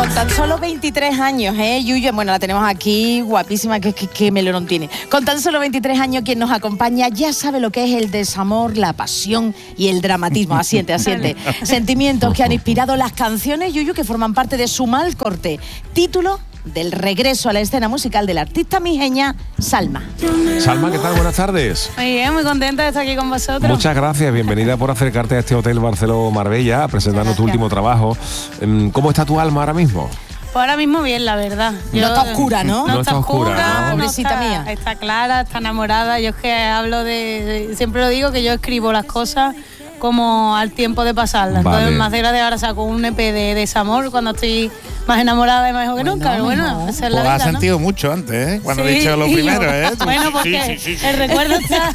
Con tan solo 23 años, Yuyu, bueno, la tenemos aquí, guapísima, que melón tiene. Con tan solo 23 años, quien nos acompaña ya sabe lo que es el desamor, la pasión y el dramatismo. Asiente. Sentimientos que han inspirado las canciones, Yuyu, que forman parte de su mal corte. Título del regreso a la escena musical del artista mijeña, Salma. Salma, ¿qué tal? Buenas tardes. Muy bien, muy contenta de estar aquí con vosotros. Muchas gracias, bienvenida por acercarte a este Hotel Barceló Marbella, presentando tu último trabajo. ¿Cómo está tu alma ahora mismo? Pues ahora mismo bien, la verdad. No está oscura, ¿no? No está oscura, ¿no? Pobrecita mía. Está clara, está enamorada. Yo es que hablo siempre lo digo, que yo escribo las cosas como al tiempo de pasarlas. Vale. Entonces, más de gracia, ahora saco un EP de desamor cuando estoy más enamorada y más mejor que nunca. Pero bueno, esa es la vida, has sentido mucho antes, ¿eh? Cuando he dicho lo primero, ¿eh? Bueno, porque sí. El recuerdo está...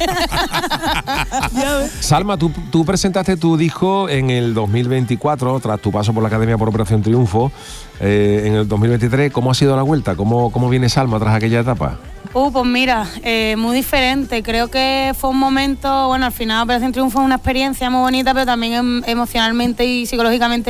Salma, tú presentaste tu disco en el 2024, tras tu paso por la Academia por Operación Triunfo. En el 2023, ¿cómo ha sido la vuelta? ¿Cómo viene Salma tras aquella etapa? Pues mira, muy diferente. Creo que fue un momento, bueno, al final Operación Triunfo es una experiencia muy bonita, pero también emocionalmente y psicológicamente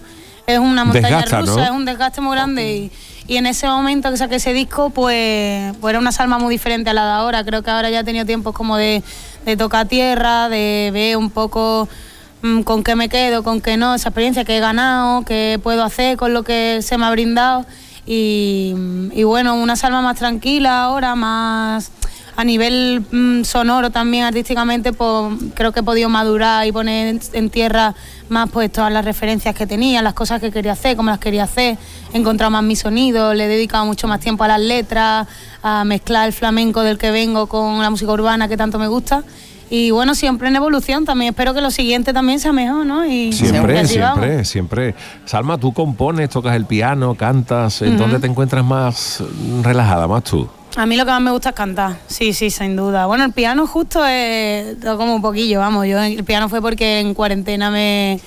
es una montaña rusa, ¿no? Es un desgaste muy grande y en ese momento que saqué ese disco, pues era una Salma muy diferente a la de ahora. Creo que ahora ya he tenido tiempos como de tocar tierra, de ver un poco con qué me quedo, con qué no, esa experiencia que he ganado, qué puedo hacer con lo que se me ha brindado. Y bueno, una Salma más tranquila ahora, más a nivel sonoro también, artísticamente, pues creo que he podido madurar y poner en tierra más pues todas las referencias que tenía, las cosas que quería hacer, cómo las quería hacer. He encontrado más mi sonido, le he dedicado mucho más tiempo a las letras, a mezclar el flamenco del que vengo con la música urbana que tanto me gusta. Y bueno, siempre en evolución también. Espero que lo siguiente también sea mejor, ¿no? Y Siempre. Salma, tú compones, tocas el piano, cantas. ¿En dónde te encuentras más relajada, más tú? A mí lo que más me gusta es cantar, sí, sin duda. Bueno, el piano justo es como un poquillo, vamos. Yo el piano fue porque en cuarentena me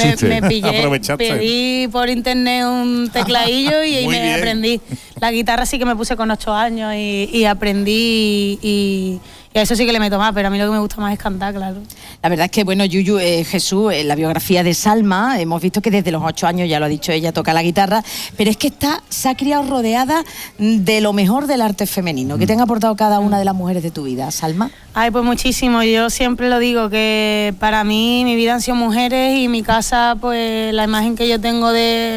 pillé, pedí por internet un tecladillo y me aprendí. La guitarra sí que me puse con 8 años y aprendí y a eso sí que le meto más, pero a mí lo que me gusta más es cantar, claro. La verdad es que, bueno, Yuyu, Jesús, en la biografía de Salma, hemos visto que desde los 8 años, ya lo ha dicho ella, toca la guitarra, pero es que se ha criado rodeada de lo mejor del arte femenino. ¿Qué te han aportado cada una de las mujeres de tu vida, Salma? Ay, pues muchísimo. Yo siempre lo digo, que para mí mi vida han sido mujeres y mi casa, pues la imagen que yo tengo de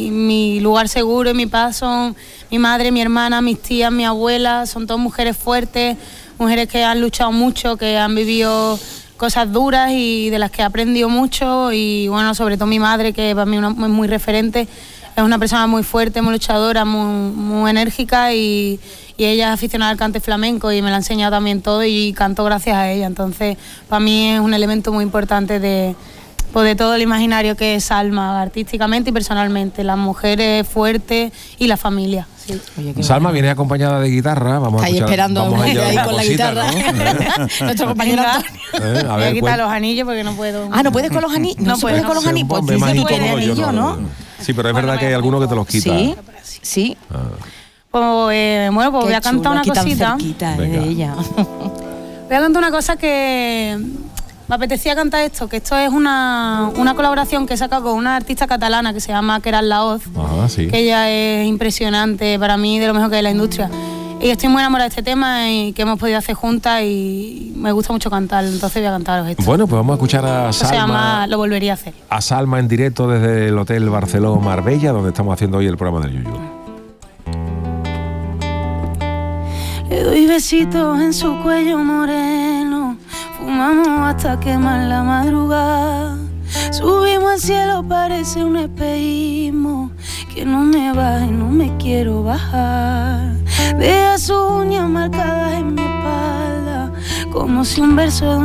mi lugar seguro y mi paz son mi madre, mi hermana, mis tías, mi abuela, son todas mujeres fuertes, mujeres que han luchado mucho, que han vivido cosas duras y de las que he aprendido mucho. Y bueno, sobre todo mi madre, que para mí es muy referente, es una persona muy fuerte, muy luchadora, muy enérgica y ella es aficionada al cante flamenco y me la ha enseñado también todo y canto gracias a ella. Entonces, para mí es un elemento muy importante de todo el imaginario que es Salma, artísticamente y personalmente, las mujeres fuertes y la familia. Sí. Oye, Salma viene acompañada de guitarra. Vamos a escuchar, esperando ahí con la guitarra, ¿no? Nuestro compañero Antonio. Voy a quitar los anillos porque no puedo. Ah, ¿no puedes con los anillos? No puedes con los anillos. Pues tú sí tienes anillo, ¿no? Sí, pero es verdad que hay algunos que te los quitan. Sí. Pues voy a cantar una cosita. De ella. Voy a cantar una cosa que me apetecía cantar esto es una colaboración que he sacado con una artista catalana que se llama Keral Laoz, sí. Que ella es impresionante, para mí de lo mejor que hay en la industria. Y estoy muy enamorada de este tema y que hemos podido hacer juntas y me gusta mucho cantarlo, entonces voy a cantaros esto. Bueno, pues vamos a escuchar a Salma. Se llama Lo volvería a hacer. A Salma en directo desde el Hotel Barceló Marbella, donde estamos haciendo hoy el programa del Yuyu. Le doy besitos en su cuello moreno, fumamos hasta quemar la madrugada. Subimos al cielo, parece un espejismo, que no me baja y no me quiero bajar. Deja sus uñas marcadas en mi espalda, como si un verso de